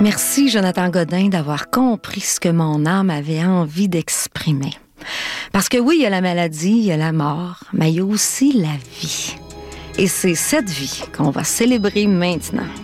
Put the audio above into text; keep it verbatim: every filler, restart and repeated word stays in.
Merci, Jonathan Godin, d'avoir compris ce que mon âme avait envie d'exprimer. Parce que oui, il y a la maladie, il y a la mort, mais il y a aussi la vie. Et c'est cette vie qu'on va célébrer maintenant.